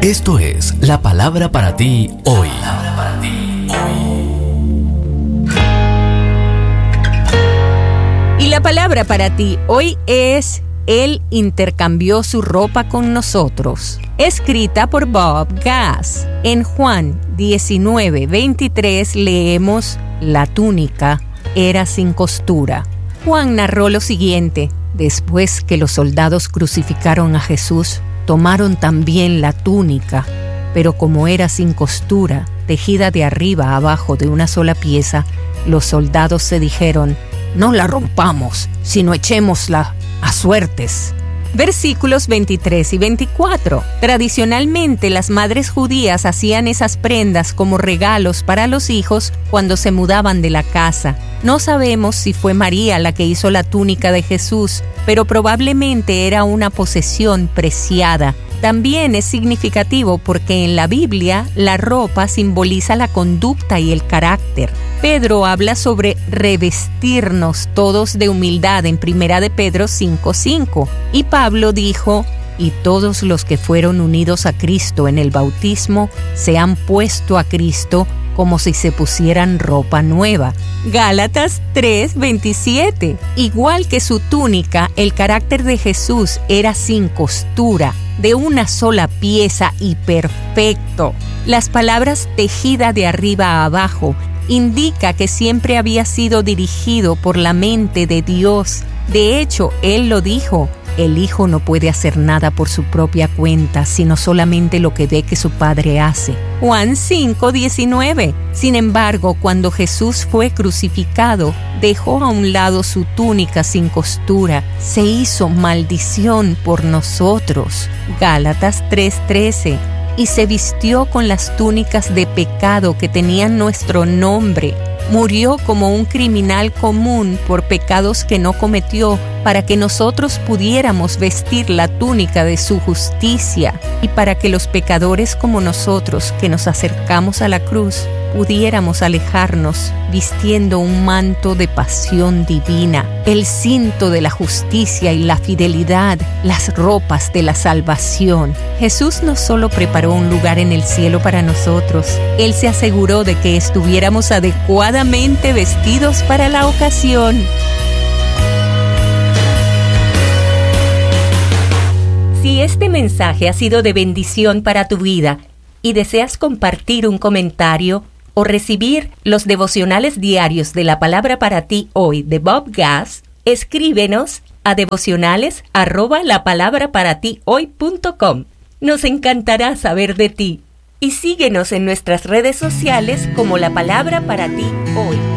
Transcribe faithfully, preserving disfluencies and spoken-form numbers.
Esto es la palabra para ti hoy. Palabra para ti hoy. Y la palabra para ti hoy es: Él intercambió su ropa con nosotros. Escrita por Bob Gass. En Juan diecinueve veintitrés leemos: la túnica era sin costura. Juan narró lo siguiente: después que los soldados crucificaron a Jesús, tomaron también la túnica, pero como era sin costura, tejida de arriba a abajo de una sola pieza, los soldados se dijeron: no la rompamos, sino echémosla a suertes. Versículos veintitrés y veinticuatro. Tradicionalmente, las madres judías hacían esas prendas como regalos para los hijos cuando se mudaban de la casa. No sabemos si fue María la que hizo la túnica de Jesús, pero probablemente era una posesión preciada. También es significativo porque en la Biblia la ropa simboliza la conducta y el carácter. Pedro habla sobre revestirnos todos de humildad en Primera de Pedro cinco cinco. Y Pablo dijo: y todos los que fueron unidos a Cristo en el bautismo se han puesto a Cristo como si se pusieran ropa nueva. Gálatas tres veintisiete. Igual que su túnica, el carácter de Jesús era sin costura, de una sola pieza y perfecto. Las palabras tejida de arriba a abajo indica que siempre había sido dirigido por la mente de Dios. De hecho, Él lo dijo: el Hijo no puede hacer nada por su propia cuenta, sino solamente lo que ve que su Padre hace. Juan cinco diecinueve. Sin embargo, cuando Jesús fue crucificado, dejó a un lado su túnica sin costura. Se hizo maldición por nosotros. Gálatas tres trece. Y se vistió con las túnicas de pecado que tenían nuestro nombre. Murió como un criminal común por pecados que no cometió, para que nosotros pudiéramos vestir la túnica de su justicia, y para que los pecadores como nosotros, que nos acercamos a la cruz, pudiéramos alejarnos vistiendo un manto de pasión divina, el cinto de la justicia y la fidelidad, las ropas de la salvación. Jesús no solo preparó un lugar en el cielo para nosotros, Él se aseguró de que estuviéramos adecuadamente vestidos para la ocasión. Si este mensaje ha sido de bendición para tu vida y deseas compartir un comentario o recibir los devocionales diarios de la palabra para ti hoy de Bob Gass, escríbenos a devocionales arroba la palabra para ti hoy punto com. Nos encantará saber de ti y síguenos en nuestras redes sociales como La Palabra para ti hoy.